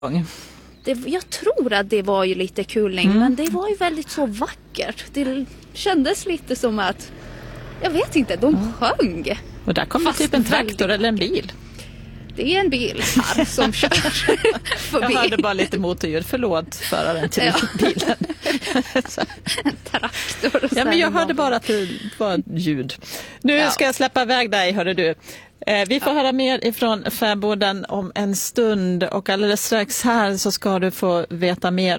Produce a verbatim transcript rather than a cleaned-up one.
Det, jag tror att det var ju lite kuling, mm. men det var ju väldigt så vackert. Det kändes lite som att, jag vet inte, de mm. sjöng. Och där kommer typ en traktor eller en bil. Det är en bil här som kör förbi. Jag hörde bara lite motorljud, förlåt föraren till ja. bilen. En traktor. Ja, men jag hörde bara att det var ljud. Nu ja. ska jag släppa iväg dig, hörde du. Eh, vi får ja. höra mer ifrån Fäboden om en stund och alldeles strax här så ska du få veta mer